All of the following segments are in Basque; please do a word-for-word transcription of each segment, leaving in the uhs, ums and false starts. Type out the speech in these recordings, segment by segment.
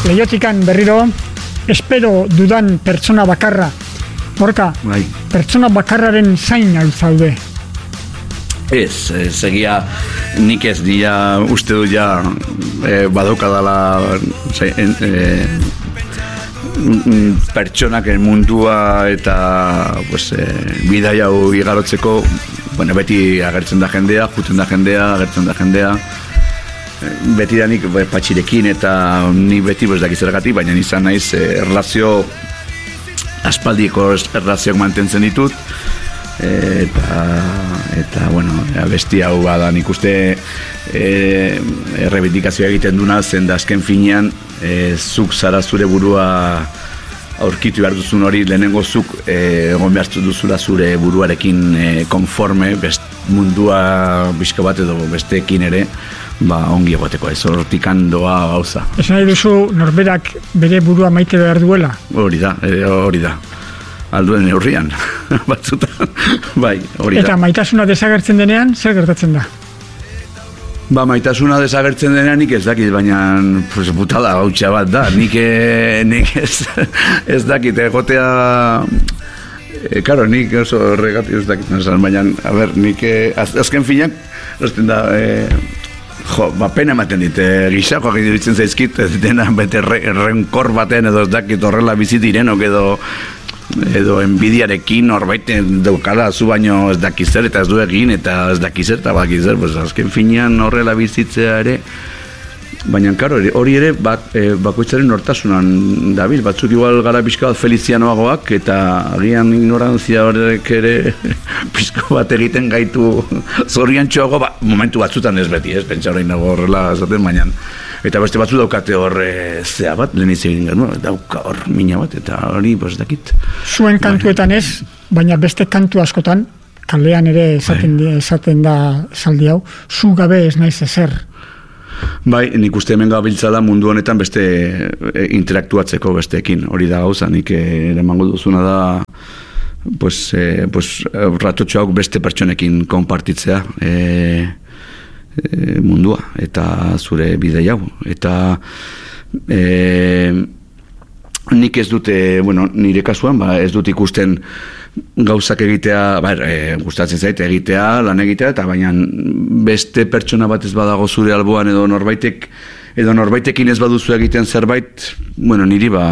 Leiotikan berriro, espero dudan pertsona bakarra. Borka, bai. Pertsona bakarraren zain hau zaude. Ez, ez egia nik ez dira uste du ja e, badaukadala e, e, pertsonak mundua eta pues, e, bidai hau igarotzeko, bueno, beti agertzen da jendea, juten da jendea, agertzen da jendea, beti da nik patxirekin eta ni beti ez dakiz zergatik, baina izan naiz e, erlazio aspaldiko erlazioak mantentzen ditut, eta eta bueno, abesti hau bada nik uste e, errebindikazioa egiten duna zen da azken finean e, zuk zara zure burua aurkitu behar duzun hori lehenengo zuk e, egon behar duzula zure buruarekin e, konforme best, mundua bizka bat edo besteekin ere ba ongi egoteko ez hortikan doa gauza. Esan nahi duzu norberak bere burua maite behar duela? Hori da, e, hori da. Alduen neurrian, batzutan, bai, hori da. Eta maitasuna desagertzen denean, zer gertatzen da? Ba, maitasuna desagertzen denean nik ez dakit, baina pues, putada gautxa bat da. Nik, nik ez, ez dakit, egotea... E, karo, nik oso horregatik ez dakit, baina, a ber, nik az, azken finak, erazten da... E, Jo, ba, pena ematen dit, e, gizakoak iruditzen zaizkit, ez dena bete re, renkor baten edo ez dakit horrela bizitirenok edo edo enbidiarekin horbaiten daukala zu baino ez dakiz zer eta ez du egin eta ez dakiz zer eta bakiz zer, pues, azken finean horrela bizitzea ere, baina karo, hori ere bak, e, bakoitzaren nortasunan dabil, batzuk igual gara pixka bat felizianoagoak eta agian ignorantzia horrek ere pixko bat egiten gaitu zorriantxoago, ba, momentu batzutan ez beti, ez, pentsa horrein dago horrela esaten, baina eta beste batzu daukate hor e, zea bat, lehen izan genuen, dauka hor mina bat, eta hori, pues, dakit. Zuen kantuetan ez, baina beste kantu askotan, kalean ere esaten, esaten da esaldi hau, zu gabe ez naiz ezer. Bai, nik uste hemen gabiltzala mundu honetan beste e, interaktuatzeko besteekin, hori da gauza, nik ere emango duzuna da, pues, e, pues, ratotxo hau beste pertsonekin konpartitzea, e, E, mundua eta zure bidei hau eta e, nik ez dute, bueno, nire kasuan ba, ez dut ikusten gauzak egitea, ba, e, gustatzen zait egitea, lan egitea, eta baina beste pertsona bat ez badago zure alboan edo norbaitek edo norbaitekin ez baduzu egiten zerbait, bueno, niri ba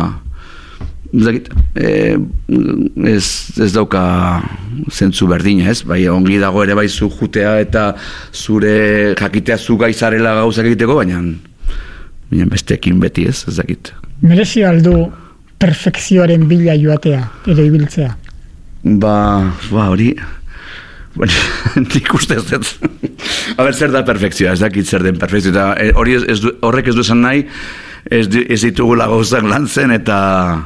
E, ez, ez dauka zentzu berdina, ez? Bai, ongi dago ere bai zu jutea eta zure jakitea zu gaizarela gauzak egiteko, baina, baina besteekin beti ez, ez dakit. Merezi aldu perfekzioaren bila joatea, ere ibiltzea? Ba, ba, hori... Bueno, nik uste ez ez. A ber, zer da perfekzioa, ez dakit zer den perfekzioa. Eta hori ez, ez du, horrek ez du esan nahi, ez, ez ditugula gauzak lantzen eta...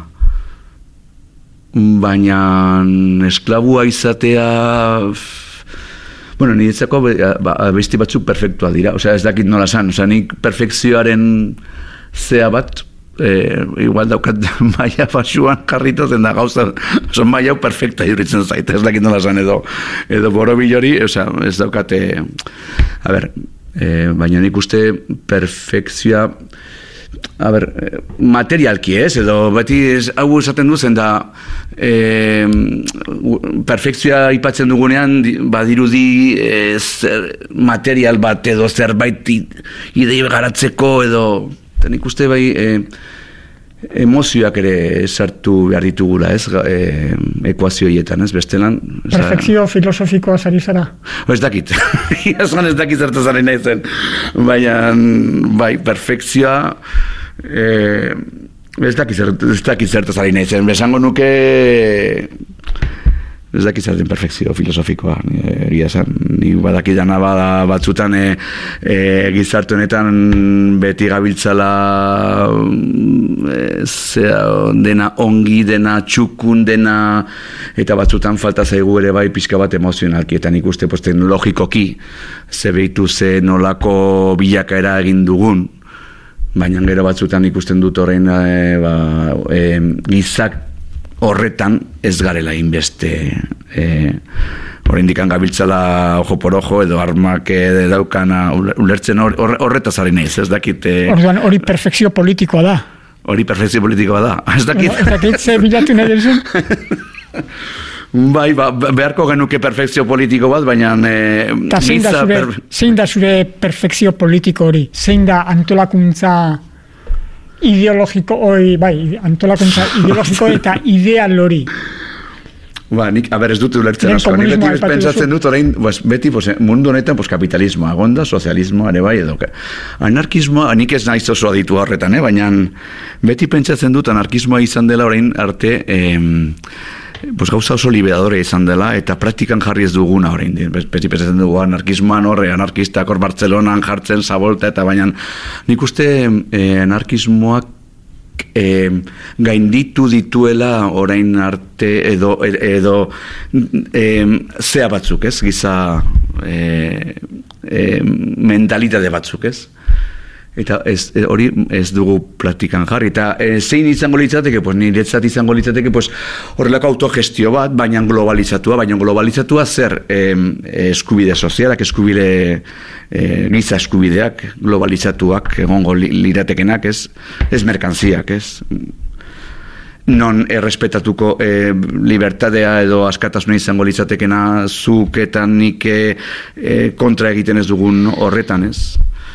Baina esklabua izatea... Bueno, niretzako ba, besti batzuk perfektua dira. Osea, ez dakit nola san. Osea, nik perfekzioaren zea bat, e, igual daukat maia basuan jarritozen da gauza. Oso maia hau perfekta juritzen zaite, ez dakit nola san edo, edo borobil hori, osea, ez daukate... A ber, e, baina nik uste perfekzioa... A ber, materialki ez, edo beti ez, hau esaten duzen da e, perfekzioa aipatzen dugunean badirudi ez, material bat edo zerbait idei garatzeko edo, eta nik uste bai e, emozioak ere sartu behar ditugula, ez, e, ekuazioietan, ez, bestelan. Perfekzio filosofikoa zari zara? Ez dakit, ez dakit zertazaren nahi zen, baina, bai, perfekzioa, e, ez dakit zertazaren nahi zen, besango nuke, ez dakit zer den perfekzio filosofikoa, egia esan, ni badakidana bada batzutan e, e, gizarte honetan beti gabiltzala e, zera, dena ongi, dena txukun, dena eta batzutan falta zaigu ere bai pixka bat emozionalki, eta nik uste posten logikoki ze behitu ze nolako bilakaera egin dugun, baina gero batzutan ikusten dut horrein e, ba, e, gizak horretan ez garela inbeste e, oraindik gabiltzala ojo por ojo edo armak daukana ulertzen horretaz ari naiz, ez dakit. Orduan hori perfekzio politikoa da. hori perfekzio politikoa da. Ez dakit. Ez dakit ze bilatu nahi duzun? Bai, ba, beharko genuke perfekzio politiko bat, baina... E, Ta zein da, zure, per... zein da zure perfekzio politiko hori? Zein da antolakuntza ideologiko hori, bai, antolakuntza ideologiko eta ideal hori? Ba, nik, a ber, ez dut ulertzen asko. Nik beti pentsatzen dut, orain, pues, beti, pues, mundu honetan, pues, kapitalismoa, gonda, sozialismoa, ere bai, edo. Anarkismoa, nik ez naiz oso aditu horretan, eh? Baina beti pentsatzen dut, anarkismoa izan dela orain arte, eh, pues, gauza oso liberadore izan dela, eta praktikan jarri ez duguna orain. Beti pentsatzen dugu, anarkismoan horre, anarkistak hor Bartzelonan jartzen, zabolta, eta baina nik uste eh, anarkismoak E, gainditu dituela orain arte edo, edo e, zea batzuk, ez? Giza e, e, mentalitate batzuk, ez? Eta ez, hori ez dugu praktikan jarri. Eta e, zein izango litzateke, pues, niretzat izango litzateke, pues, horrelako autogestio bat, baina globalizatua, baina globalizatua zer e, eskubide sozialak, eskubide e, giza eskubideak, globalizatuak, egongo liratekenak, ez, ez merkantziak, ez? Non errespetatuko e, libertadea edo askatasuna izango litzatekena zuk eta nik e, kontra egiten ez dugun horretan, ez?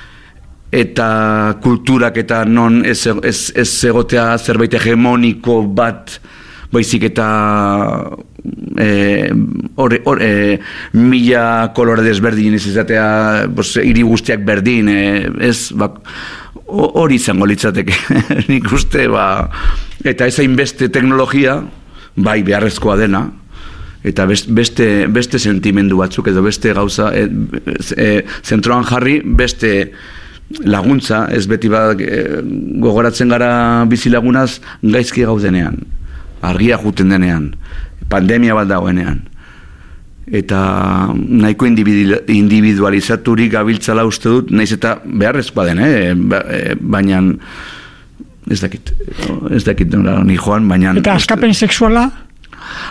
Eta kulturak eta non ez, ez, ez egotea zerbait hegemoniko bat, baizik eta e, or, or, e, mila kolore desberdin ez izatea, hiri guztiak berdin, e, ez, ba, hori izango litzateke, nik uste, ba, eta ez hainbeste teknologia, bai beharrezkoa dena, eta beste, beste sentimendu batzuk, edo beste gauza, e, e, zentroan jarri, beste laguntza, ez beti bat e, gogoratzen gara bizilagunaz gaizki gaudenean, argia juten denean, pandemia bat dagoenean, eta nahiko individualizaturik gabiltzala uste dut, naiz eta beharrezkoa den, eh? ba, e, baina ez dakit, ez dakit nola ni joan, baina... Eta askapen sexuala?